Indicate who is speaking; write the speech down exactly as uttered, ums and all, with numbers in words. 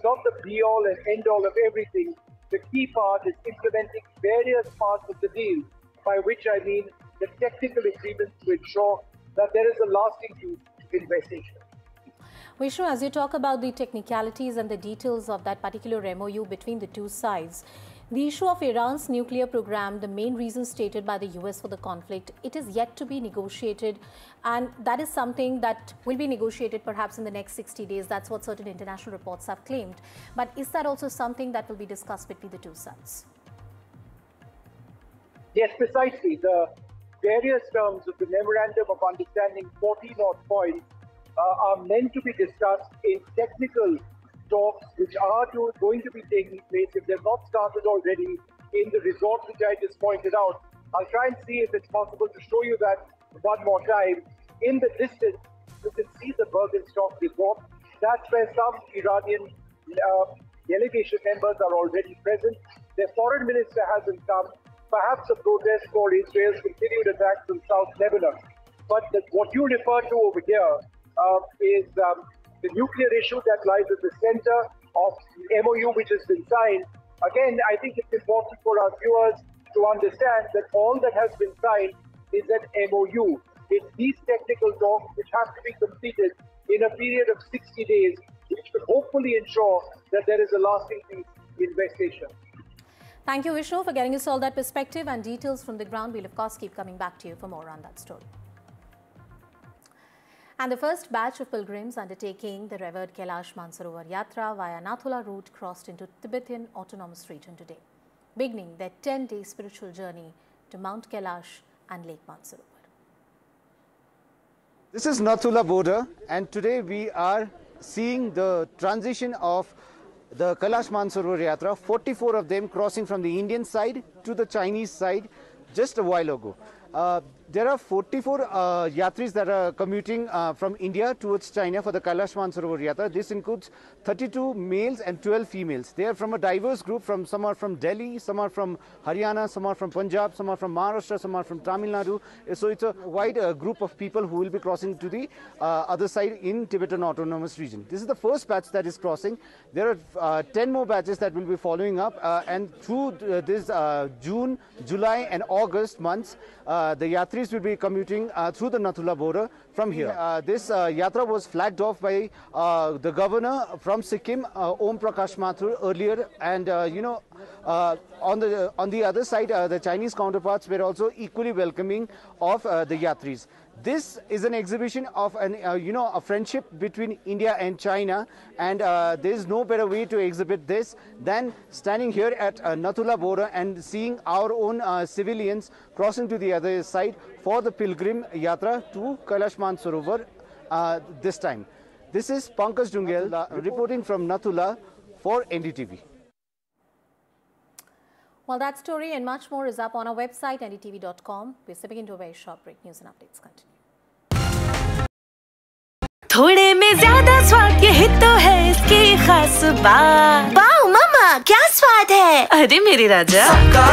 Speaker 1: not the be-all and end-all of everything. The key part is implementing various parts of the deal, by which I mean the technical agreements to ensure that there is a lasting peace in West Asia.
Speaker 2: Vishnu, as you talk about the technicalities and the details of that particular M O U between the two sides, the issue of Iran's nuclear program, the main reason stated by the U S for the conflict, it is yet to be negotiated, and that is something that will be negotiated perhaps in the next sixty days. That's what certain international reports have claimed. But is that also something that will be discussed between the two sides?
Speaker 1: Yes, precisely. The various terms of the Memorandum of Understanding, fourteen odd points, uh, are meant to be discussed in technical talks which are to, going to be taking place, if they've not started already, in the resort which I just pointed out. I'll try and see if it's possible to show you that one more time. In the distance, you can see the Bergenstock resort. That's where some Iranian uh, delegation members are already present. Their foreign minister hasn't come. Perhaps a protest for Israel's continued attacks on South Lebanon. But the, what you refer to over here uh, is um, the nuclear issue that lies at the center of the M O U which has been signed. Again, I think it's important for our viewers to understand that all that has been signed is an M O U. It's these technical talks which have to be completed in a period of sixty days, which will hopefully ensure that there is a lasting peace in West Asia.
Speaker 2: Thank you, Vishnu, for getting us all that perspective and details from the ground. We'll, of course, keep coming back to you for more on that story. And the first batch of pilgrims undertaking the revered Kailash Mansarovar Yatra via Nathula route crossed into Tibetan Autonomous Region today, beginning their ten-day spiritual journey to Mount Kailash and Lake Mansarovar.
Speaker 3: This is Nathula border, and today we are seeing the transition of the Kailash Mansarovar Yatra, forty-four of them crossing from the Indian side to the Chinese side just a while ago. Uh, there are forty-four uh, Yatris that are commuting uh, from India towards China for the Kailash Mansarovar Yatra. This includes thirty-two males and twelve females. They are from a diverse group. From some are from Delhi, some are from Haryana, some are from Punjab, some are from Maharashtra, some are from Tamil Nadu. So it's a wide uh, group of people who will be crossing to the uh, other side in Tibetan Autonomous Region. This is the first batch that is crossing. There are uh, ten more batches that will be following up, uh, and through uh, this uh, June, July and August months, uh, the Yatris will be commuting uh, through the Nathula border from here. Uh, this uh, Yatra was flagged off by uh, the governor from Sikkim, uh, Om Prakash Mathur, earlier, and uh, you know, uh, on the on the other side, uh, the Chinese counterparts were also equally welcoming of uh, the Yatris. This is an exhibition of an uh, you know a friendship between India and China, and uh, there is no better way to exhibit this than standing here at uh, Nathula border and seeing our own uh, civilians crossing to the other side for the pilgrim yatra to Kailash Mansarovar uh, this time. This is Pankaj Dungel uh, reporting from Nathula for N D T V.
Speaker 2: Well, that story and much more is up on our website, N D T V dot com. We're stepping into a very short break. News and updates continue.
Speaker 4: थोड़े में ज्यादा स्वाद यही तो है इसकी खास बात। वाओ मम्मा, क्या स्वाद है? अरे मेरे राजा।